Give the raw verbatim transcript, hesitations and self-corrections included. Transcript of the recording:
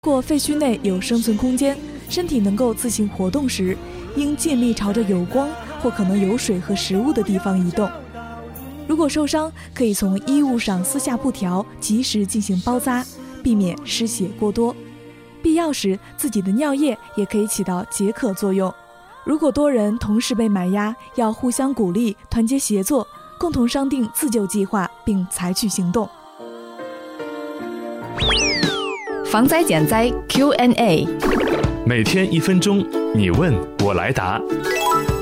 如果废墟内有生存空间，身体能够自行活动时，应尽力朝着有光或可能有水和食物的地方移动。如果受伤，可以从衣物上撕下布条，及时进行包扎，避免失血过多。必要时，自己的尿液也可以起到解渴作用。如果多人同时被买压，要互相鼓励，团结协作，共同商定自救计划，并采取行动。 防灾减灾 Q and A， 每天一分钟，你问我来答。